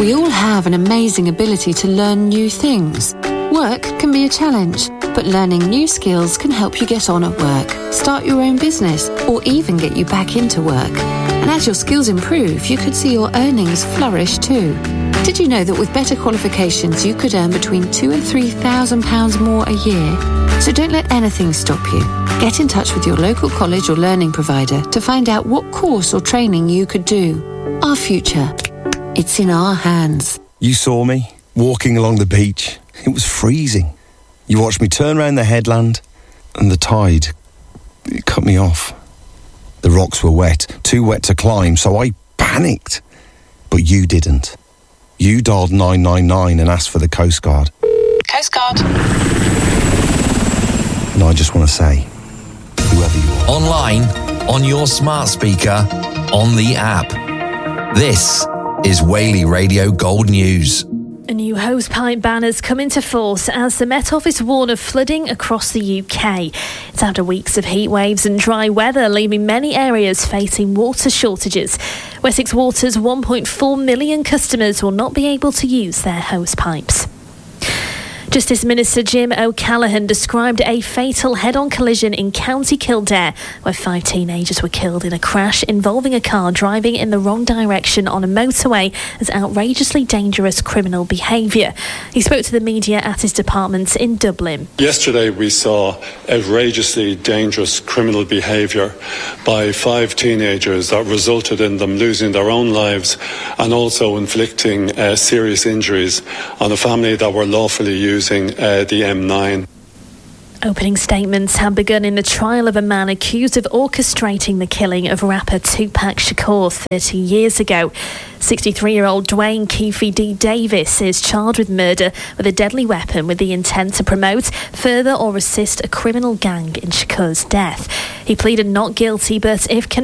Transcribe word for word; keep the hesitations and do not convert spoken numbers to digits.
We all have an amazing ability to learn new things. Work can be a challenge, but learning new skills can help you get on at work, start your own business, or even get you back into work. And as your skills improve, you could see your earnings flourish too. Did you know that with better qualifications, you could earn between two and three thousand pounds more a year? So don't let anything stop you. Get in touch with your local college or learning provider to find out what course or training you could do. Our future, it's in our hands. You saw me walking along the beach. It was freezing. You watched me turn round the headland, and the tide, it cut me off. The rocks were wet, too wet to climb, so I panicked. But you didn't. You dialed nine nine nine and asked for the Coast Guard. Coast Guard. And I just want to say, whoever you are. Online, on your smart speaker, on the app. This is Whaley Radio Gold News. A new hosepipe ban has come into force as the Met Office warn of flooding across the U K. It's after weeks of heat waves and dry weather, leaving many areas facing water shortages. Wessex Water's one point four million customers will not be able to use their hosepipes. Justice Minister Jim O'Callaghan described a fatal head-on collision in County Kildare where five teenagers were killed in a crash involving a car driving in the wrong direction on a motorway as outrageously dangerous criminal behaviour. He spoke to the media at his department in Dublin. Yesterday we saw outrageously dangerous criminal behaviour by five teenagers that resulted in them losing their own lives and also inflicting uh, serious injuries on a family that were lawfully using Uh, the M nine. Opening statements have begun in the trial of a man accused of orchestrating the killing of rapper Tupac Shakur thirty years ago. sixty-three-year-old Dwayne Keefe D. Davis is charged with murder with a deadly weapon with the intent to promote, further or assist a criminal gang in Shakur's death. He pleaded not guilty, but if